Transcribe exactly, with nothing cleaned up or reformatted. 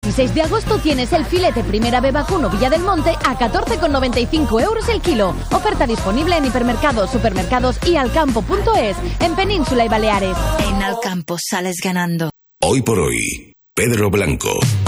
dieciséis de agosto tienes el filete Primera B vacuno Villa del Monte a catorce con noventa y cinco euros el kilo. Oferta disponible en hipermercados, supermercados y alcampo punto es, en Península y Baleares. En Alcampo sales ganando. Hoy por hoy, Pedro Blanco.